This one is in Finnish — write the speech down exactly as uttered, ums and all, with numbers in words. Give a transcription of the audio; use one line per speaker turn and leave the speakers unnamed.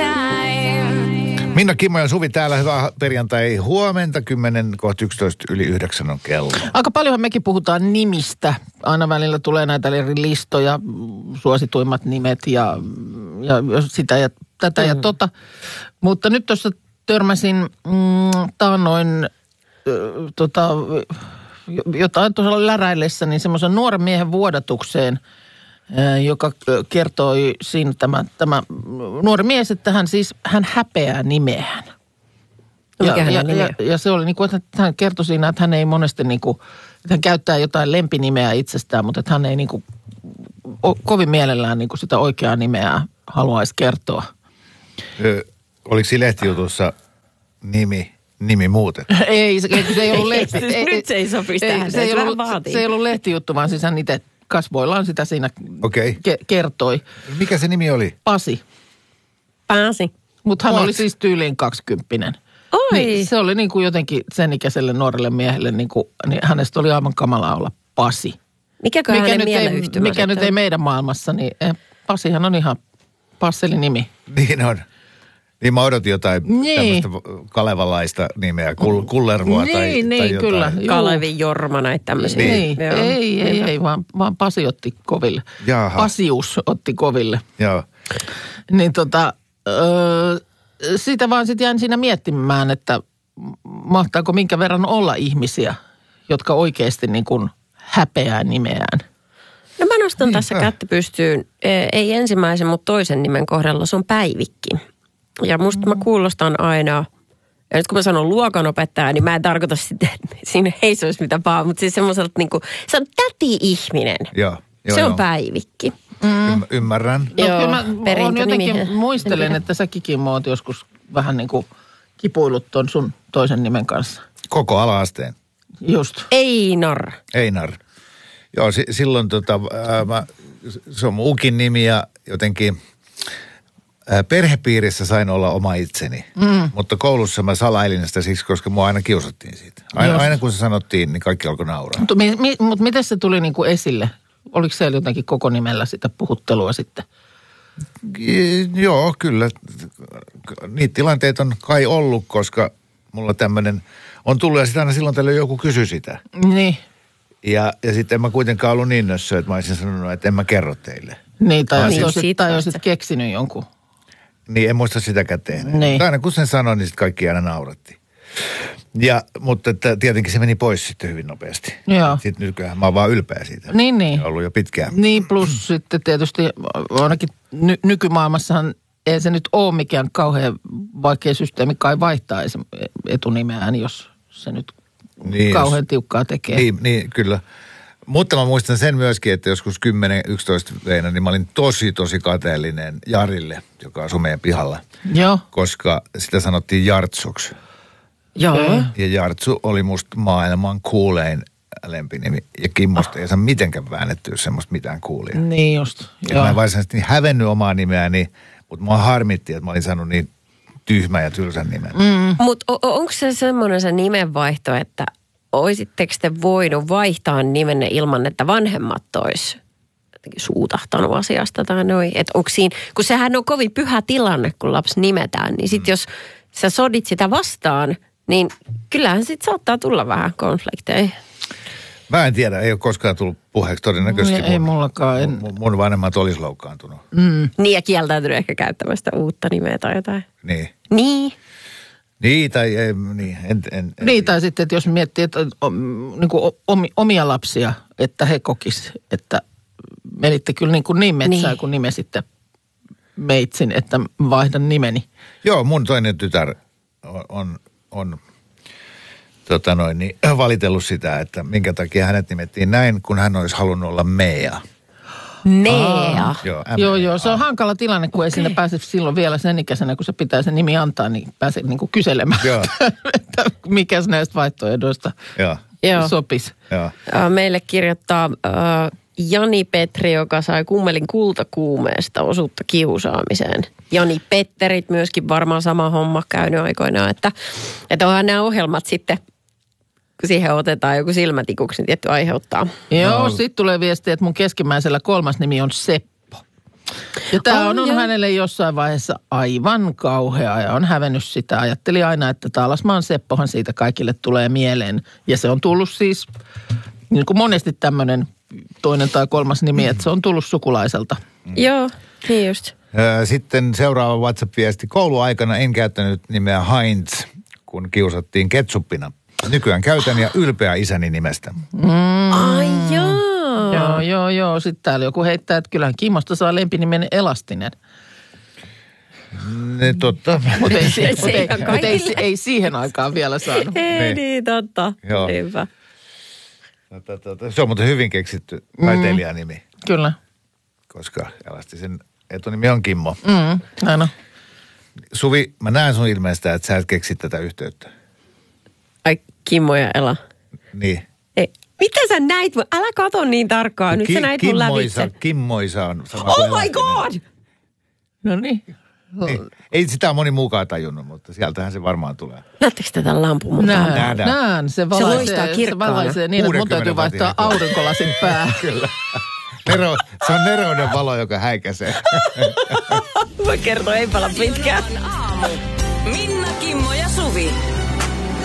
Minna, Kimmo ja Suvi täällä. Hyvää perjantai huomenta. kymmenen kohta yksitoista yli yhdeksän on kello.
Aika paljonhan mekin puhutaan nimistä. Aina välillä tulee näitä eri listoja, suosituimmat nimet ja, ja sitä ja tätä mm. ja tota. Mutta nyt tuossa törmäsin mm, taannoin äh, tota, jotain tuossa läräillessä, niin semmoisen nuoren miehen vuodatukseen, äh, joka kertoi siinä tämä, tämä nuori mies, että hän siis, hän häpeää nimeään. Ja, ja, ja, ja se oli niin kuin, että hän kertoi siinä, että hän ei monesti niin kuin, että hän käyttää jotain lempinimeä itsestään, mutta että hän ei niin kuin, o, kovin mielellään niin kuin sitä oikeaa nimeä haluaisi kertoa.
Ö, oliko siinä lehtijutussa nimi, nimi muuten?
ei, se, se ei ollut lehti.
ei, nyt se ei sopisi tähän.
Se ei, ollut, se ei ollut lehtijuttu, vaan siis hän itse kasvoillaan sitä siinä okay. ke- kertoi.
Mikä se nimi oli?
Pasi.
Pasi.
Mutta hän What? oli siis tyyliin kaksikymppinen.
Oi.
Niin, se oli niin kuin jotenkin sen ikäiselle nuorelle miehelle, niin kuin, niin hänestä oli aivan kamalaa olla Pasi.
Mikäkö
mikä
hänen
nyt ei,
mieleyhtymä
Mikä nyt ei meidän maailmassa, niin Pasihan on ihan passelinimi.
Niin on. Niin mä odotin jotain
niin.
tämmöistä kalevalaista nimeä, kul, kullervoa
niin,
tai,
niin,
tai jotain.
Kyllä.
Kalevi Jorma näitä tämmöisiä.
Niin. Ei, ei, ei, ei, vaan, vaan Pasi otti koville.
Jaha.
Pasius otti koville.
Joo.
Niin tota, öö, siitä vaan sitten jäin siinä miettimään, että mahtaako minkä verran olla ihmisiä, jotka oikeasti niin kuin häpeää nimeään.
No mä nostan
niin,
tässä
äh.
kättä pystyyn, ei ensimmäisen, mutta toisen nimen kohdalla, se on Päivikki. Ja musta mä kuulostan aina, ja nyt kun mä sanon luokanopettaja, niin mä en tarkoita sitten, että siinä ei se olisi mitään pahaa, mutta siis semmoiselta niin kuin, se on täti-ihminen.
Joo, joo,
se on
joo.
Päivikki.
Mm. Ymmärrän.
No
joo,
kyllä mä on jotenkin muistelen, että säkin Kimmo oot joskus vähän niin kuin kipuillut ton sun toisen nimen kanssa.
Koko ala-asteen.
Just.
Einar.
Einar. Joo, si- silloin tota, ää, mä, se on mun ukin nimi ja jotenkin ää, perhepiirissä sain olla oma itseni. Mm. Mutta koulussa mä salailin sitä siksi, koska mua aina kiusattiin siitä. Aina, aina kun se sanottiin, niin kaikki alkoi nauraa.
Mutta mi, mi, mut miten se tuli niinku esille? Oliko siellä jotenkin koko nimellä sitä puhuttelua sitten?
Joo, kyllä. Niitä tilanteita on kai ollut, koska mulla tämmöinen on tullut ja sitten aina silloin tällöin joku kysy sitä.
Niin.
Ja, ja sitten en mä kuitenkaan ollut niin nössö, että mä olisin sanonut, että en mä kerro teille.
Niin, tai
niin,
olisit,
siitä
tai olisit keksinyt jonkun.
Niin, en muista sitäkään tehdä.
Niin.
Aina kun sen sanoin, niin sitten kaikki aina nauratti. Ja, mutta että tietenkin se meni pois sitten hyvin nopeasti.
Joo.
Sitten nykyään mä oon vaan ylpeä siitä.
Niin, niin.
On ollut jo pitkään.
Niin, plus sitten tietysti ainakin ny- nykymaailmassahan ei se nyt ole mikään kauhean vaikea systeemi kai vaihtaa etunimeään, jos se nyt niin, kauhean jos, tiukkaa tekee.
Niin, niin, kyllä. Mutta mä muistan sen myöskin, että joskus kymmenen yksitoista veinä, niin mä olin tosi, tosi kateellinen Jarille, joka asui meidän pihalla.
Joo.
Koska sitä sanottiin Jartsuksi.
Joo.
Ja Jartsu oli musta maailman kuulein lempinimi. Ja Kimmosta ei saa mitenkään väännettyä semmoista mitään kuulia.
Niin just,
joo. Mä en varsinaisesti niin hävennyt omaa nimeäni, mutta mua harmitti, että mä olin saanut niin tyhmä ja tylsän nimen.
Mm. Mutta o- onko se semmoinen se nimenvaihto, että oisitteko te voinut vaihtaa nimenne ilman, että vanhemmat tois suutahtanut asiasta tai noin? Että onko siinä, kun sehän on kovin pyhä tilanne, kun lapsi nimetään, niin sitten mm. jos sä sodit sitä vastaan, niin kyllähän sit saattaa tulla vähän konflikteja.
Mä en tiedä, ei ole koskaan tullut puheeksi todennäköisesti.
Ei, ei mullakaan. En...
Mun, mun vanhemmat olisi loukkaantunut.
Mm.
Niin ja kieltäytynyt ehkä käyttämästä uutta nimeä tai jotain.
Niin.
Niin.
Niin tai ei, niin. En, en, en.
Niin tai sitten, että jos miettii, että niin kuin omia lapsia, että he kokis, että menitte kyllä niin, kuin niin metsään, niin. kun nimesitte meitsin, että vaihdan nimeni.
Joo, mun toinen tytär on, on, on tota noin, niin, valitellut sitä, että minkä takia hänet nimettiin näin, kun hän olisi halunnut olla Mea.
Mea.
Ah, joo,
joo, joo, se on hankala tilanne, kun okay. ei sinne pääse silloin vielä sen ikäisenä, kun se pitää sen nimi antaa, niin pääse niin kuin kyselemään, että mikä näistä vaihtoehdoista
joo.
sopisi.
Joo.
Meille kirjoittaa äh, Jani Petri, joka sai kummelin kultakuumeesta osuutta kiusaamiseen. Jani Petterit myöskin varmaan sama homma käynyt aikoinaan, että, että onhan nämä ohjelmat sitten, kun siihen otetaan joku silmätikuksi, niin tietty aiheuttaa.
Joo, no. Sitten tulee viesti, että mun keskimmäisellä kolmas nimi on Seppo. Ja tämä
Oh,
on, on
joo.
hänelle jossain vaiheessa aivan kauhea ja on hävennyt sitä. Ajatteli aina, että Taalasmaan Seppohan siitä kaikille tulee mieleen. Ja se on tullut siis, niin kuin monesti tämmöinen toinen tai kolmas nimi, että se on tullut sukulaiselta.
Mm. Joo, niin just.
Sitten seuraava WhatsApp-viesti. Kouluaikana en käyttänyt nimeä Heinz, kun kiusattiin ketsuppina. Nykyään käytän ja ylpeä isäni nimestä.
Mm.
Ai joo.
Joo, joo, joo. Sitten täällä joku heittää, että kyllähän Kimmosta saa lempinimen Elastinen.
Ne totta.
Mutta ei,
Se
mut
ei
ei,
ole
mut ei,
kaikille.
ei siihen aikaan vielä saanut.
Ei
Niin.
niin, totta.
Joo.
Hyvä.
Tota, tota, Se on muuten hyvin keksitty taiteilijanimi,
Kyllä.
koska Elastisen etunimi on Kimmo.
Mm, aina.
Suvi, mä näen sun ilmeestä, että sä et keksi tätä yhteyttä.
Ai Kimmo ja Ela.
Niin.
Ei. Mitä sä näit? Älä kato niin tarkkaan. Nyt
Ki-
sä näit mun
Kimmoisa,
lävitse.
Kimmoisa on sama kuin
Oh my
Elastinen.
god!
No niin.
Niin. Ei sitä moni muukaan tajunnut, mutta sieltähän se varmaan tulee.
Näettekö tätä lampun mukaan?
Näen,
Nähdään.
näen. Se valaisee,
loistaa
se
kirkkaana.
valaisee niin, että mun täytyy
kuudenkymmenen
vaihtaa
watin
aurinkolasin pää.
Kyllä. Nero, se on neroinen valo, joka häikäisee.
Voi kertoa, ei pala pitkään.
Minna, Kimmo ja Suvi.